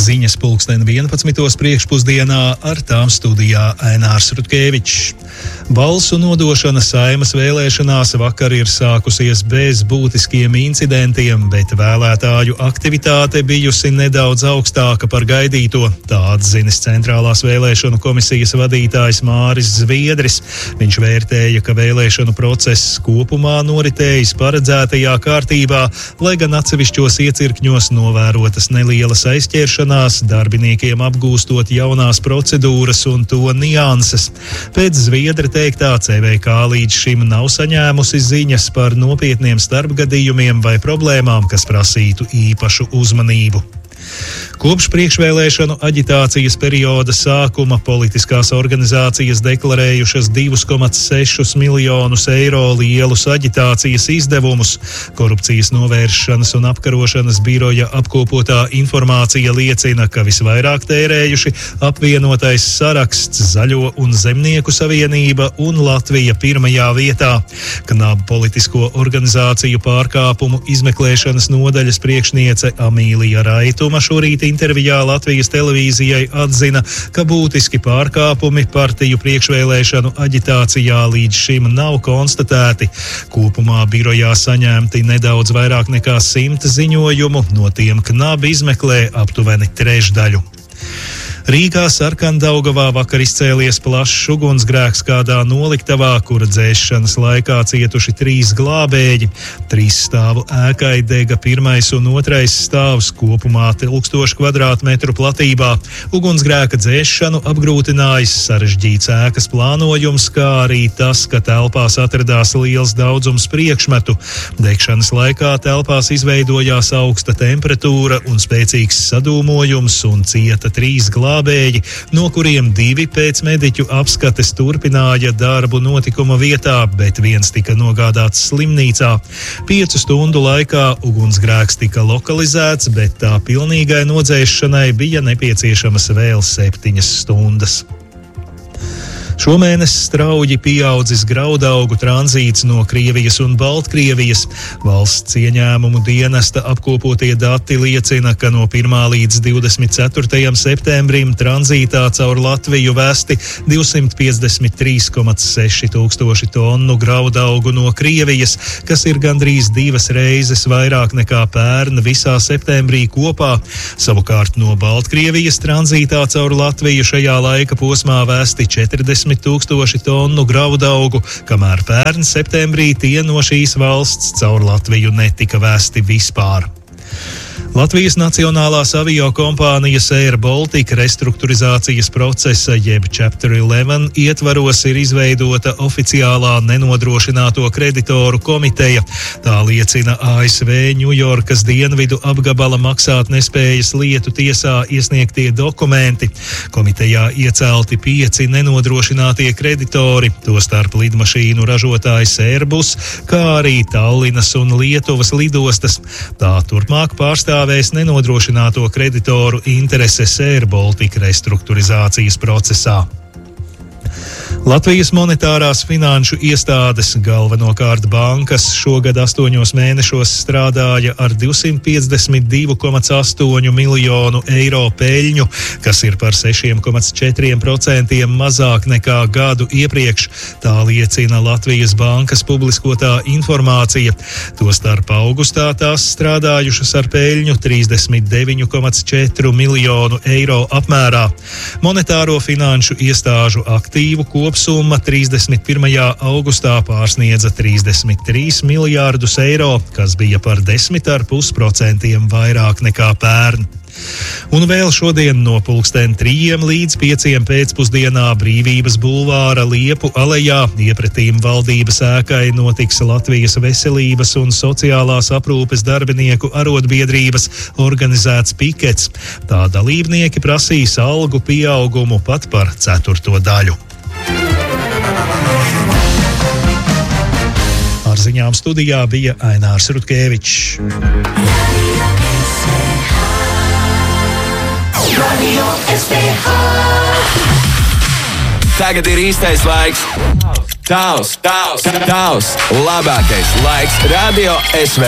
Ziņas pulksten 11. priekšpusdienā, ar tām studijā Ainārs Rutkevičs. Balsu nodošana Saeimas vēlēšanās vakar ir sākusies bez būtiskiem incidentiem, bet vēlētāju aktivitāte bijusi nedaudz augstāka par gaidīto. Tā atzinis Centrālās vēlēšanu komisijas vadītājs Māris Zviedris. Viņš vērtēja, ka vēlēšanu process kopumā noritējis paredzētajā kārtībā, lai gan atsevišķos iecirkņos novērotas nelielas aizķeršanās, darbiniekiem apgūstot jaunās procedūras un to nianses. Pēc Zviedra teiktā, CVK līdz šim nav saņēmusi ziņas par nopietniem starpgadījumiem vai problēmām, kas prasītu īpašu uzmanību. Kopš priekšvēlēšanu aģitācijas perioda sākuma politiskās organizācijas deklarējušas 2,6 miljonus eiro lielus aģitācijas izdevumus. Korupcijas novēršanas un apkarošanas biroja apkopotā informācija liecina, ka visvairāk tērējuši apvienotais saraksts, Zaļo un Zemnieku savienība un Latvija pirmajā vietā. KNAB politisko organizāciju pārkāpumu izmeklēšanas nodaļas priekšniece Amīlija Raituma šorīt intervijā Latvijas televīzijai atzina, ka būtiski pārkāpumi partiju priekšvēlēšanu aģitācijā līdz šim nav konstatēti. Kopumā birojā saņemti nedaudz vairāk nekā 100 ziņojumu, no tiem KNAB izmeklē aptuveni trešdaļu. Rīgā Sarkandaugavā vakar izcēlies plašs ugunsgrēks kādā noliktavā, kura dzēsšanas laikā cietuši 3 glābēji. 3 stāvu ēkai dega 1. un 2. stāvs kopumā 1000 kvadrātmetru platībā. Ugunsgrēka dzēšanu apgrūtinājis sarežģīts ēkas plānojums, kā arī tas, ka telpās atradās liels daudzums priekšmetu. Degšanas laikā telpās izveidojās augsta temperatūra un spēcīgs sadūmojums un cieta 3 glābēji, no kuriem 2 pēc mediķu apskates turpināja darbu notikuma vietā, bet 1 tika nogādāts slimnīcā. 5 stundu laikā ugunsgrēks tika lokalizēts, bet tā pilnīgai nodzēšanai bija nepieciešamas vēl 7 stundas. Šomēnes strauji pieaudzis graudaugu tranzīts no Krievijas un Baltkrievijas. Valsts ieņēmumu dienesta apkopotie dati liecina, ka no 1. līdz 24. septembrim tranzītā caur Latviju vesti 253,6 tūkstoši tonu graudaugu no Krievijas, kas ir gandrīz 2 reizes vairāk nekā pērn visā septembrī kopā. Savukārt no Baltkrievijas tranzītā caur Latviju šajā laika posmā vesti 40 tūkstoši tonu graudaugu, kamēr pērn septembrī tie no šīs valsts caur Latviju netika vēsti vispār. Latvijas Nacionālās aviokompānijas Air Baltica restruktūrizācijas procesa jeb Chapter 11 ietvaros ir izveidota oficiālā nenodrošināto kreditoru komiteja. Tā liecina ASV Ņujorkas dienvidu apgabala maksātnespējas lietu tiesā iesniegtie dokumenti. Komitejā iecelti 5 nenodrošinātie kreditori, tostarp lidmašīnu ražotājs Airbus, kā arī Tallinas un Lietuvas lidostas. Tā turpmāk pārstāvēs nenodrošināto kreditoru intereses Air Baltica restruktūrizācijas procesā. Latvijas monetārās finanšu iestādes, galvenokārt bankas, šogad 8 mēnešos strādāja ar 252,8 miljonu eiro peļņu, kas ir par 6,4% mazāk nekā gadu iepriekš. Tā liecina Latvijas bankas publiskotā informācija. Tostarp augustā tās strādājušas ar peļņu 39,4 miljonu eiro apmērā. Monetāro finanšu iestāžu aktīvu kopsumma 31. augustā pārsniedza 33 miljārdus eiro, kas bija par 10,5% vairāk nekā pērn. Un vēl šodien no pulksten 3 līdz 5 pēcpusdienā Brīvības bulvāra Liepu alejā iepretīm valdības ēkai notiks Latvijas veselības un sociālās aprūpes darbinieku arotbiedrības organizēts pikets. Tā dalībnieki prasīs algu pieaugumu pat par 1/4. Ar ziņām studijā bija Ainārs Rutkevičs. Tagad ir īstais laiks. Tavs labākais laiks Radio SV.